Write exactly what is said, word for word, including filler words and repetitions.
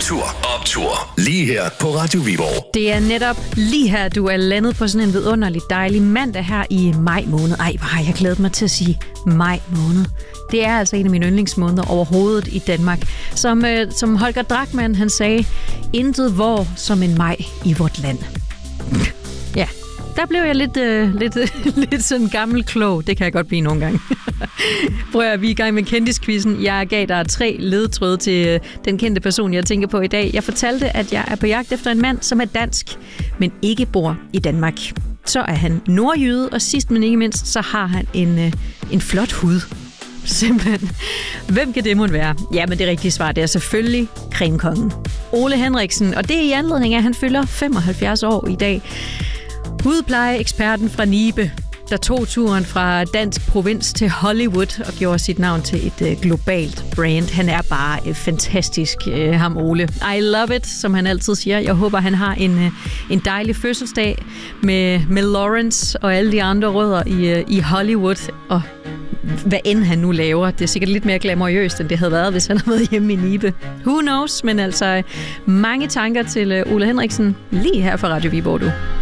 Kultur Optur. Lige her på Radio Viborg. Det er netop lige her, du er landet på sådan en vidunderlig dejlig mandag her i maj måned. Ej, hvor har jeg glædet mig til at sige maj måned. Det er altså en af mine yndlingsmåneder overhovedet i Danmark. Som, øh, som Holger Drachmann, han sagde, intet hvor som en maj i vort land. Ja, der blev jeg lidt, øh, lidt, lidt sådan gammel klog. Det kan jeg godt blive nogle gange. Prøv at vi er i gang med kendisquizzen. Jeg gav dig tre ledtråde til øh, den kendte person, jeg tænker på i dag. Jeg fortalte, at jeg er på jagt efter en mand, som er dansk, men ikke bor i Danmark. Så er han nordjyde, og sidst men ikke mindst, så har han en, øh, en flot hud. Simpelthen. Hvem kan det måtte være? Ja, men det rigtige svar, det er selvfølgelig Cremekongen. Ole Henriksen, og det er i anledning af, at han fylder femoghalvfjerds år i dag. Hudplejeeksperten fra Nibe, der tog turen fra dansk provins til Hollywood og gjorde sit navn til et øh, globalt brand. Han er bare øh, fantastisk, øh, ham Ole. I love it, som han altid siger. Jeg håber, han har en, øh, en dejlig fødselsdag med, med Lawrence og alle de andre rødder i, øh, i Hollywood. Og hvad end han nu laver, det er sikkert lidt mere glamourøst, end det havde været, hvis han havde været hjemme i Nibe. Who knows? Men altså, mange tanker til øh, Ole Henriksen lige her fra Radio Viborg, du.